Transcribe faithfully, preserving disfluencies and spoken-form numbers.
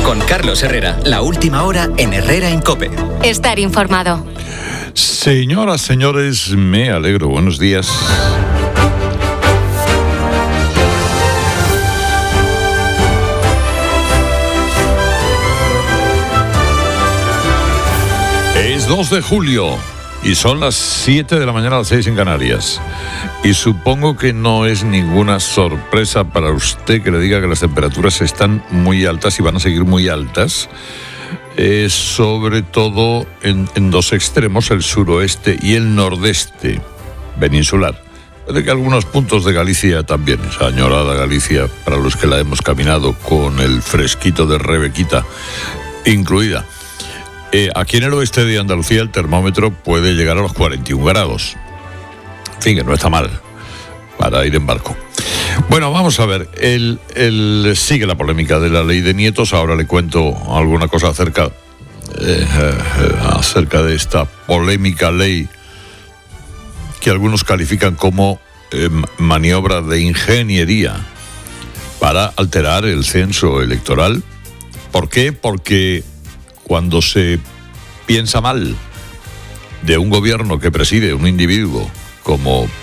Con Carlos Herrera, la última hora en Herrera en COPE. Estar informado. Señoras, señores, me alegro. Buenos días. Es dos de julio y son las siete de la mañana, a las seis en Canarias. Y supongo que no es ninguna sorpresa para usted que le diga que las temperaturas están muy altas y van a seguir muy altas. Eh, sobre todo en, en dos extremos, el suroeste y el nordeste peninsular. Puede que algunos puntos de Galicia también, esa añorada Galicia, para los que la hemos caminado con el fresquito de Rebequita incluida. Eh, aquí en el oeste de Andalucía el termómetro puede llegar a los cuarenta y un grados. En fin, que no está mal para ir en barco. Bueno, vamos a ver, el, el, sigue la polémica de la ley de nietos. Ahora le cuento alguna cosa acerca, eh, eh, acerca de esta polémica ley que algunos califican como eh, maniobra de ingeniería para alterar el censo electoral. ¿Por qué? Porque cuando se piensa mal de un gobierno que preside un individuo como